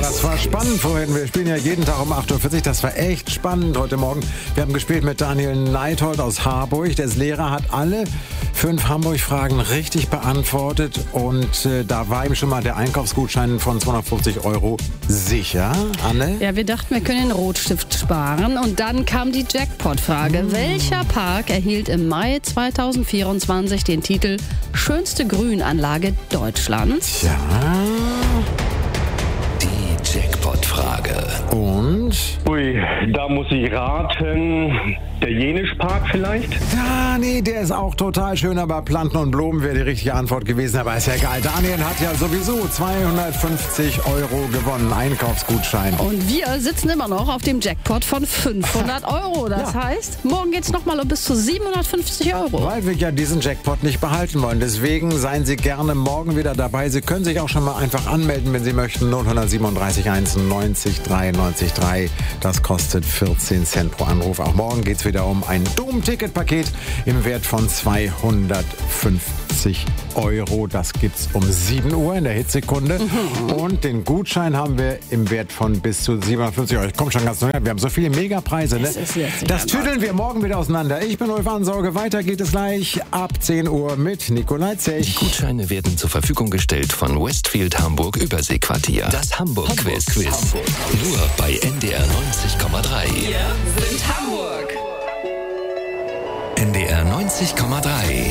Das war spannend vorhin. Wir spielen ja jeden Tag um 8.40 Uhr. Das war echt spannend heute Morgen. Wir haben gespielt mit Daniel Neithold aus Harburg. Der ist Lehrer, hat alle 5 Hamburg-Fragen richtig beantwortet. Und da war ihm schon mal der Einkaufsgutschein von 250 € sicher. Anne? Ja, wir dachten, wir können den Rotstift sparen. Und dann kam die Jackpot-Frage. Welcher Park erhielt im Mai 2024 den Titel Schönste Grünanlage Deutschlands? Ja. Die Jackpot-Frage. Und? Ui, da muss ich raten. Der Jenischpark vielleicht? Ja, nee, der ist auch total schön, aber Planten und Blumen wäre die richtige Antwort gewesen. Aber ist ja egal. Daniel hat ja sowieso 250 € gewonnen, Einkaufsgutschein. Und wir sitzen immer noch auf dem Jackpot von 500 €. Das heißt, morgen geht's nochmal um bis zu 750 €. Weil wir ja diesen Jackpot nicht behalten wollen. Deswegen seien Sie gerne morgen wieder dabei. Sie können sich auch schon mal einfach anmelden, wenn Sie möchten. 0137 1 90 3 90 3. Das kostet 14 Cent pro Anruf. Auch morgen geht's wieder um ein Dom-Ticket-Paket im Wert von 250 €. Das gibt's um 7 Uhr in der Hitsekunde. Und den Gutschein haben wir im Wert von bis zu 750 €. Ich komme schon ganz neu. Wir haben so viele Megapreise. Ne? Das tüdeln wir morgen wieder auseinander. Ich bin Ulf Ansorge. Weiter geht es gleich ab 10 Uhr mit Nikolai Zech. Die Gutscheine werden zur Verfügung gestellt von Westfield Hamburg Überseequartier. Das Hamburg-Quiz. Nur bei NDR 90,3. Wir sind Hamburg. NDR 90,3.